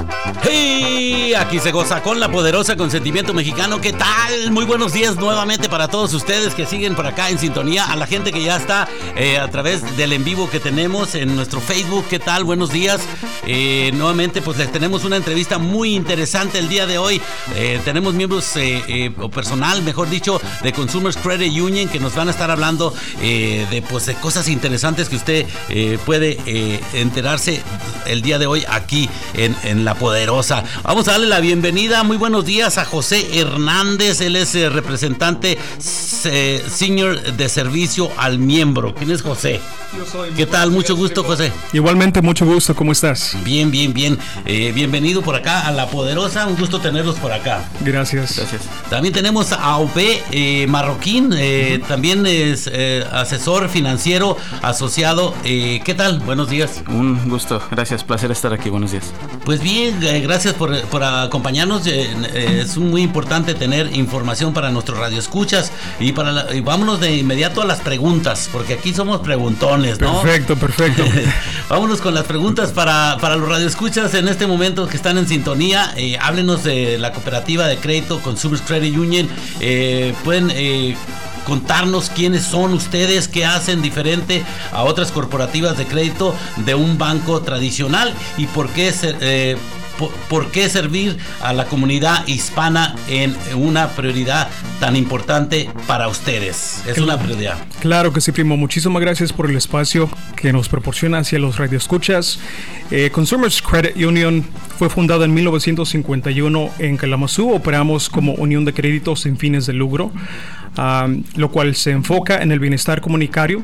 ¡Hey! Aquí se goza con la poderosa Consentimiento Mexicano. ¿Qué tal? Muy buenos días nuevamente para todos ustedes que siguen por acá en sintonía. A la gente que ya está a través del en vivo que tenemos en nuestro Facebook. ¿Qué tal? Buenos días. Nuevamente pues les tenemos una entrevista muy interesante el día de hoy. Tenemos miembros o personal, mejor dicho, de Consumers Credit Union que nos van a estar hablando de cosas interesantes que usted puede enterarse el día de hoy aquí en La Poderosa. Vamos a darle la bienvenida, muy buenos días, a José Hernández. Él es representante senior de servicio al miembro. ¿Quién es José? Yo soy. ¿Qué tal? Mucho gusto, José. Igualmente, mucho gusto. ¿Cómo estás? Bien. Bienvenido por acá a La Poderosa. Un gusto tenerlos por acá. Gracias. También tenemos a Ove Marroquín. También es asesor financiero asociado. ¿Qué tal? Buenos días. Un gusto. Gracias. Placer estar aquí. Buenos días. Pues bien, gracias por acompañarnos. Es muy importante tener información para nuestros radioescuchas y vámonos de inmediato a las preguntas, porque aquí somos preguntones, ¿no? Perfecto. Vámonos con las preguntas para los radioescuchas en este momento que están en sintonía. Háblenos de la cooperativa de crédito Consumers Credit Union. Pueden contarnos quiénes son ustedes, qué hacen diferente a otras corporativas de crédito de un banco tradicional y por qué servir a la comunidad hispana en una prioridad tan importante para ustedes. Es una prioridad. Claro que sí, primo. Muchísimas gracias por el espacio que nos proporciona hacia los radioescuchas. Consumers Credit Union fue fundada en 1951 en Kalamazoo. Operamos como unión de créditos sin fines de lucro, lo cual se enfoca en el bienestar comunitario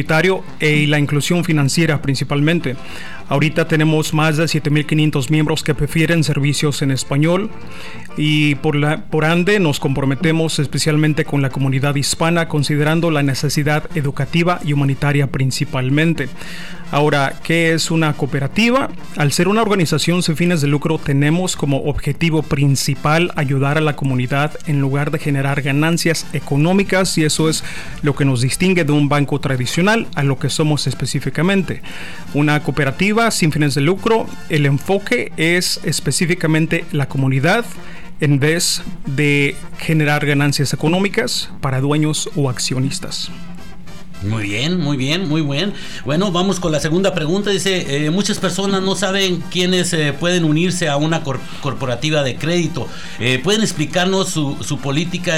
y la inclusión financiera principalmente. Ahorita tenemos más de 7,500 miembros que prefieren servicios en español y por ende nos comprometemos especialmente con la comunidad hispana, considerando la necesidad educativa y humanitaria principalmente. Ahora, ¿qué es una cooperativa? Al ser una organización sin fines de lucro, tenemos como objetivo principal ayudar a la comunidad en lugar de generar ganancias económicas, y eso es lo que nos distingue de un banco tradicional a lo que somos específicamente. Una cooperativa sin fines de lucro, el enfoque es específicamente la comunidad en vez de generar ganancias económicas para dueños o accionistas. Muy bien. Bueno, vamos con la segunda pregunta. Dice, muchas personas no saben quiénes pueden unirse a una corporativa de crédito. ¿Pueden explicarnos su política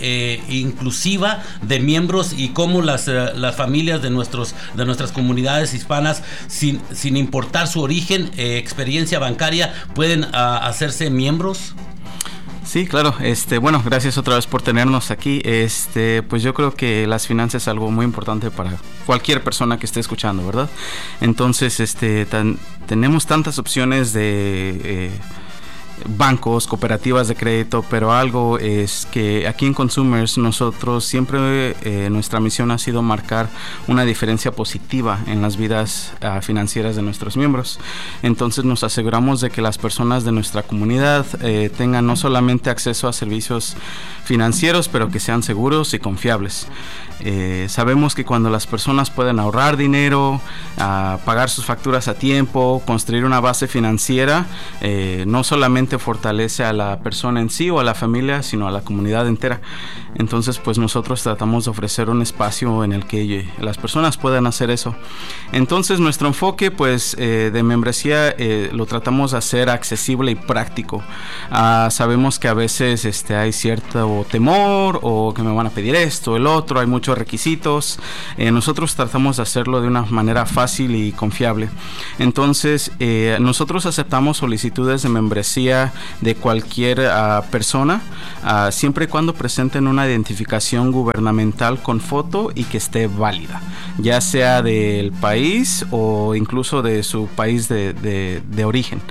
inclusiva de miembros y cómo las familias de nuestras comunidades hispanas, sin importar su origen, experiencia bancaria, pueden hacerse miembros? Sí, claro. Bueno, gracias otra vez por tenernos aquí. Pues yo creo que las finanzas es algo muy importante para cualquier persona que esté escuchando, ¿verdad? Entonces, tenemos tantas opciones de bancos, cooperativas de crédito, pero algo es que aquí en Consumers nosotros siempre nuestra misión ha sido marcar una diferencia positiva en las vidas financieras de nuestros miembros. Entonces nos aseguramos de que las personas de nuestra comunidad tengan no solamente acceso a servicios financieros, pero que sean seguros y confiables. Sabemos que cuando las personas pueden ahorrar dinero, pagar sus facturas a tiempo, construir una base financiera, no solamente fortalece a la persona en sí o a la familia, sino a la comunidad entera. Entonces, pues nosotros tratamos de ofrecer un espacio en el que las personas puedan hacer eso. Entonces, nuestro enfoque, pues, de membresía lo tratamos de hacer accesible y práctico. Sabemos que a veces hay cierto temor o que me van a pedir esto, el otro, hay muchos requisitos. Nosotros tratamos de hacerlo de una manera fácil y confiable. Entonces, nosotros aceptamos solicitudes de membresía de cualquier persona, siempre y cuando presenten una identificación gubernamental con foto y que esté válida, ya sea del país o incluso de su país de origen.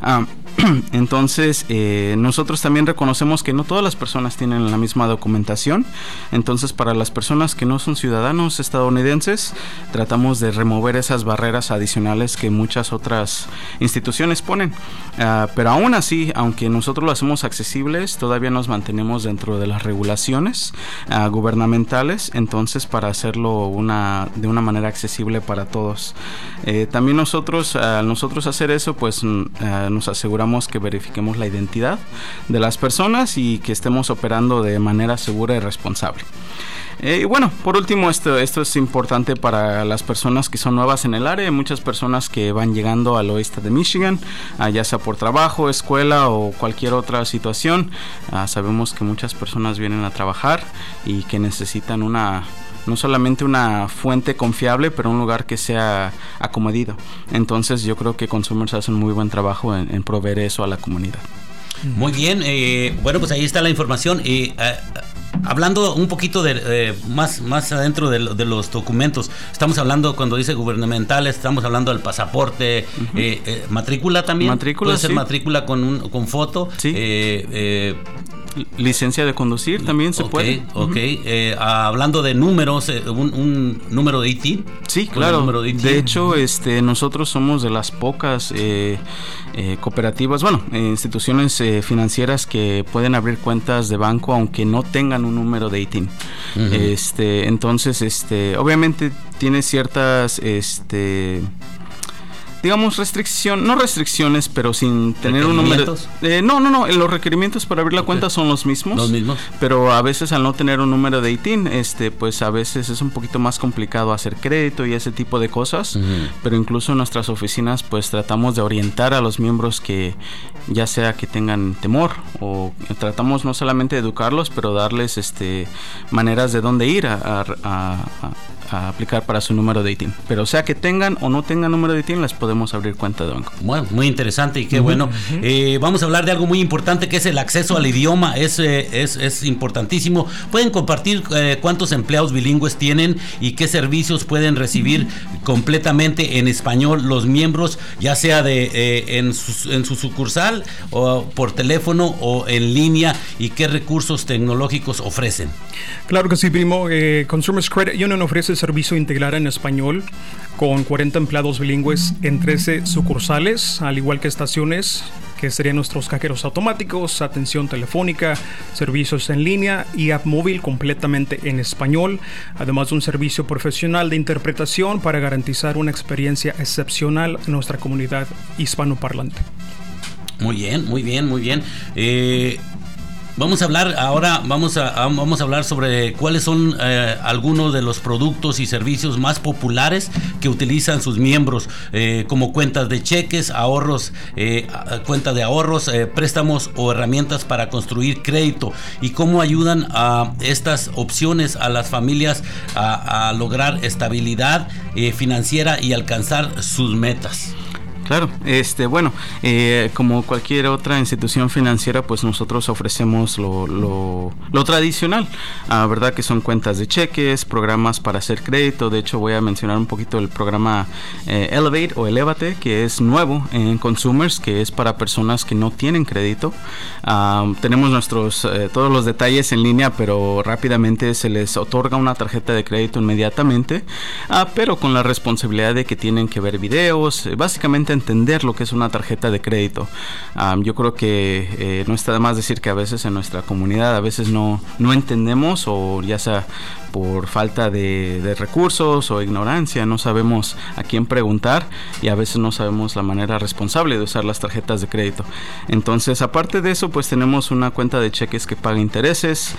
Entonces, nosotros también reconocemos que no todas las personas tienen la misma documentación. Entonces, para las personas que no son ciudadanos estadounidenses, tratamos de remover esas barreras adicionales que muchas otras instituciones ponen. Pero aún así, sí, aunque nosotros lo hacemos accesibles, todavía nos mantenemos dentro de las regulaciones gubernamentales, entonces para hacerlo de una manera accesible para todos. También al nosotros hacer eso, pues nos aseguramos que verifiquemos la identidad de las personas y que estemos operando de manera segura y responsable. Y bueno, por último, esto es importante para las personas que son nuevas en el área. Hay muchas personas que van llegando al oeste de Michigan, ya sea por trabajo, escuela o cualquier otra situación. Sabemos que muchas personas vienen a trabajar y que necesitan no solamente una fuente confiable, pero un lugar que sea acomodido. Entonces yo creo que Consumers hacen un muy buen trabajo en proveer eso a la comunidad. Muy bien, bueno, pues ahí está la información. Hablando un poquito de más adentro de los documentos, estamos hablando, cuando dice gubernamentales, estamos hablando del pasaporte, matrícula también. Puede ser, sí. Matrícula con foto. Sí. Licencia de conducir también se puede. Ok. Hablando de números, un número de IT. Sí, claro. De hecho, nosotros somos de las pocas cooperativas, instituciones financieras que pueden abrir cuentas de banco aunque no tengan un número de ITIN. Uh-huh. Entonces, obviamente tiene ciertas digamos no restricciones, pero sin tener un número. No, los requerimientos para abrir la cuenta son los mismos. Pero a veces, al no tener un número de ITIN, pues a veces es un poquito más complicado hacer crédito y ese tipo de cosas. Uh-huh. Pero incluso en nuestras oficinas, pues tratamos de orientar a los miembros que ya sea que tengan temor, o tratamos no solamente de educarlos, pero darles maneras de dónde ir a aplicar para su número de ITIN. Pero sea que tengan o no tengan número de ITIN, les podemos abrir cuenta de banco. Bueno, muy interesante y qué bueno. Vamos a hablar de algo muy importante, que es el acceso al idioma. Es importantísimo. ¿Pueden compartir cuántos empleados bilingües tienen y qué servicios pueden recibir completamente en español los miembros, ya sea en su sucursal o por teléfono o en línea, y qué recursos tecnológicos ofrecen? Claro que sí, primo. Consumers Credit Union ofrece servicio integral en español con 40 empleados bilingües en 13 sucursales, al igual que estaciones, que serían nuestros cajeros automáticos, atención telefónica, servicios en línea y app móvil completamente en español, además de un servicio profesional de interpretación para garantizar una experiencia excepcional en nuestra comunidad hispanoparlante. Muy bien. Vamos a hablar ahora, vamos a hablar sobre cuáles son algunos de los productos y servicios más populares que utilizan sus miembros, como cuentas de cheques, ahorros, cuenta de ahorros, préstamos o herramientas para construir crédito, y cómo ayudan a estas opciones a las familias a lograr estabilidad financiera y alcanzar sus metas. Claro, como cualquier otra institución financiera, pues nosotros ofrecemos lo tradicional, ¿verdad? Que son cuentas de cheques, programas para hacer crédito. De hecho, voy a mencionar un poquito el programa Elevate o Elevate, que es nuevo en Consumers, que es para personas que no tienen crédito. Tenemos todos los detalles en línea, pero rápidamente se les otorga una tarjeta de crédito inmediatamente, pero con la responsabilidad de que tienen que ver videos, básicamente entender lo que es una tarjeta de crédito. Yo creo que no está de más decir que a veces en nuestra comunidad a veces no entendemos, o ya sea por falta de recursos o ignorancia, no sabemos a quién preguntar, y a veces no sabemos la manera responsable de usar las tarjetas de crédito. Entonces, aparte de eso, pues tenemos una cuenta de cheques que paga intereses,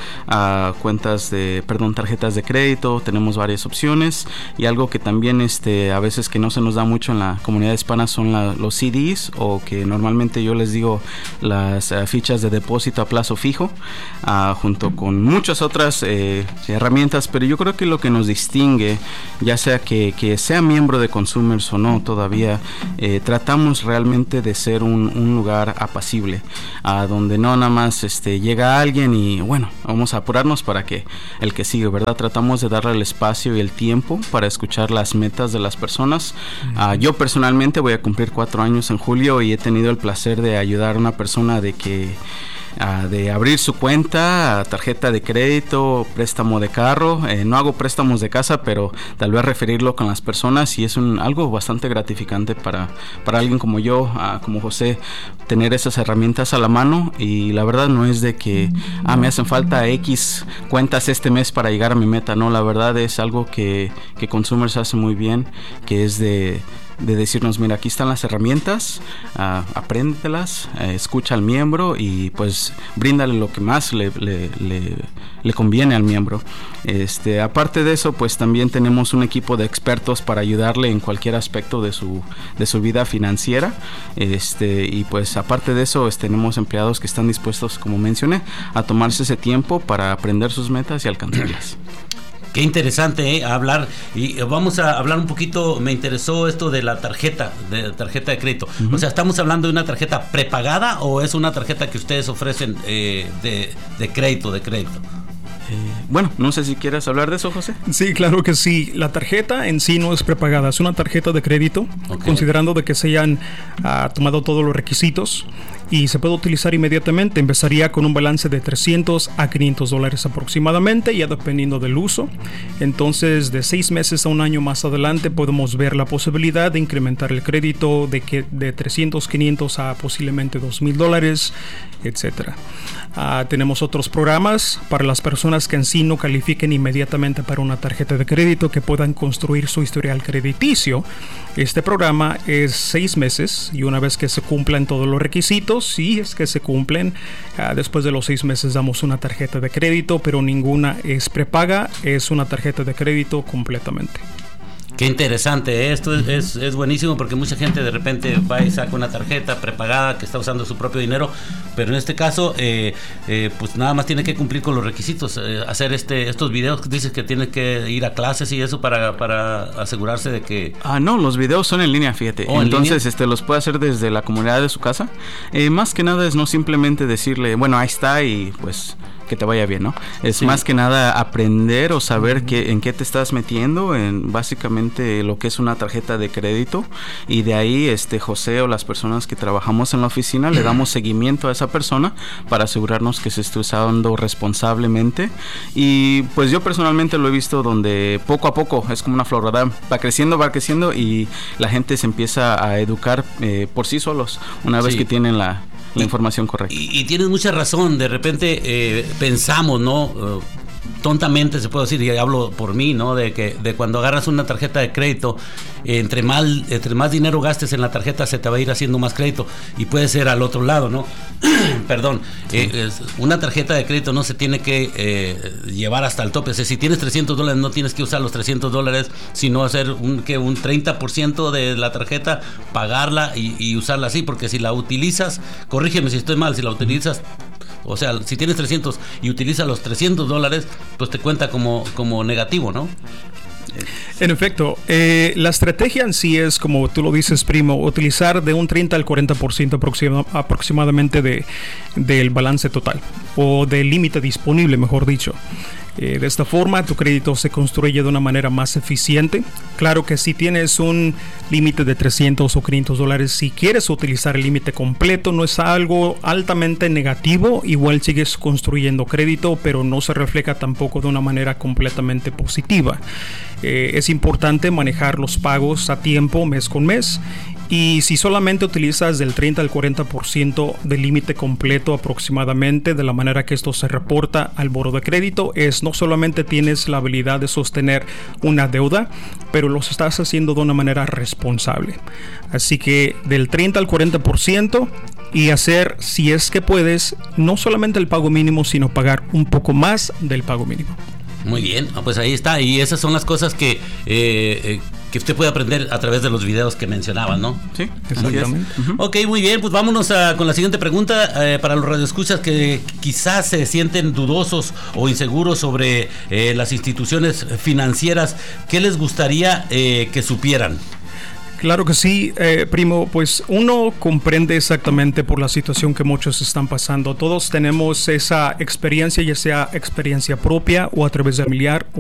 tarjetas de crédito. Tenemos varias opciones, y algo que también a veces que no se nos da mucho en la comunidad hispana son los CDs, o que normalmente yo les digo las fichas de depósito a plazo fijo, junto con muchas otras herramientas. Pero yo creo que lo que nos distingue, ya sea que sea miembro de Consumers o no, todavía tratamos realmente de ser un lugar apacible, donde no nada más llega alguien y bueno, vamos a apurarnos para que el que sigue, ¿verdad? Tratamos de darle el espacio y el tiempo para escuchar las metas de las personas. Yo personalmente voy a cumplir 4 años en julio, y he tenido el placer de ayudar a una persona de que de abrir su cuenta, tarjeta de crédito, préstamo de carro. No hago préstamos de casa, pero tal vez referirlo con las personas, y es algo bastante gratificante para alguien como yo, como José, tener esas herramientas a la mano. Y la verdad no es de que me hacen falta X cuentas este mes para llegar a mi meta. No, la verdad es algo que Consumers hace muy bien, que es de decirnos, mira, aquí están las herramientas, apréndetelas, escucha al miembro y pues bríndale lo que más le conviene al miembro. Aparte de eso, pues también tenemos un equipo de expertos para ayudarle en cualquier aspecto de su vida financiera. Y pues aparte de eso, tenemos empleados que están dispuestos, como mencioné, a tomarse ese tiempo para aprender sus metas y alcanzarlas. Qué interesante hablar, y vamos a hablar un poquito. Me interesó esto de la tarjeta de crédito. Uh-huh. O sea, ¿estamos hablando de una tarjeta prepagada o es una tarjeta que ustedes ofrecen de crédito? Bueno, no sé si quieres hablar de eso, José. Sí, claro que sí. La tarjeta en sí no es prepagada, es una tarjeta de crédito, considerando de que se hayan tomado todos los requisitos, y se puede utilizar inmediatamente. Empezaría con un balance de $300 a $500 aproximadamente, ya dependiendo del uso. Entonces, de 6 meses a un año más adelante, podemos ver la posibilidad de incrementar el crédito de $300, $500 a posiblemente $2,000, etcétera. Tenemos otros programas para las personas que en sí no califiquen inmediatamente para una tarjeta de crédito, que puedan construir su historial crediticio. Este programa es 6 meses, y una vez que se cumplan todos los requisitos, si es que se cumplen, después de los 6 meses damos una tarjeta de crédito, pero ninguna es prepaga, es una tarjeta de crédito completamente. Qué interesante, esto es buenísimo, porque mucha gente de repente va y saca una tarjeta prepagada que está usando su propio dinero, pero en este caso pues nada más tiene que cumplir con los requisitos, hacer estos videos que dices que tiene que ir a clases y eso para asegurarse de que... No, los videos son en línea, fíjate. Entonces los puede hacer desde la comunidad de su casa. Más que nada es no simplemente decirle, bueno, ahí está y pues que te vaya bien, ¿no? Es más que nada aprender o saber en qué te estás metiendo, en básicamente lo que es una tarjeta de crédito, y de ahí José o las personas que trabajamos en la oficina le damos seguimiento a esa persona para asegurarnos que se esté usando responsablemente. Y pues yo personalmente lo he visto donde poco a poco es como una flor, ¿verdad? Va creciendo y la gente se empieza a educar por sí solos una vez que tienen la información correcta. Y tienes mucha razón. De repente pensamos, ¿no? Tontamente se puede decir, y hablo por mí, ¿no? De cuando agarras una tarjeta de crédito, entre más dinero gastes en la tarjeta, se te va a ir haciendo más crédito, y puede ser al otro lado, ¿no? Perdón. Una tarjeta de crédito no se tiene que llevar hasta el tope. O sea, si tienes $300, no tienes que usar los $300, sino hacer un 30% de la tarjeta, pagarla y usarla así, porque si la utilizas, corrígeme si estoy mal, si la utilizas, o sea, si tienes 300 y utilizas los $300, pues te cuenta como negativo, ¿no? En efecto, la estrategia en sí es, como tú lo dices, primo, utilizar de un 30 al 40% aproximadamente del balance total, o del límite disponible, mejor dicho. De esta forma, tu crédito se construye de una manera más eficiente. Claro que si tienes un límite de $300 o $500, si quieres utilizar el límite completo, no es algo altamente negativo. Igual sigues construyendo crédito, pero no se refleja tampoco de una manera completamente positiva. Es importante manejar los pagos a tiempo, mes con mes. Y si solamente utilizas del 30 al 40% del límite completo aproximadamente, de la manera que esto se reporta al buro de crédito, no solamente tienes la habilidad de sostener una deuda, pero lo estás haciendo de una manera responsable. Así que del 30 al 40%, y hacer, si es que puedes, no solamente el pago mínimo, sino pagar un poco más del pago mínimo. Muy bien, pues ahí está. Y esas son las cosas que usted puede aprender a través de los videos que mencionaba, ¿no? Sí, exactamente. Ok, muy bien, pues vámonos con la siguiente pregunta. Para los radioescuchas que quizás se sienten dudosos o inseguros sobre las instituciones financieras, ¿qué les gustaría que supieran? Claro que sí, primo, pues uno comprende exactamente por la situación que muchos están pasando. Todos tenemos esa experiencia, ya sea experiencia propia o a través de familiar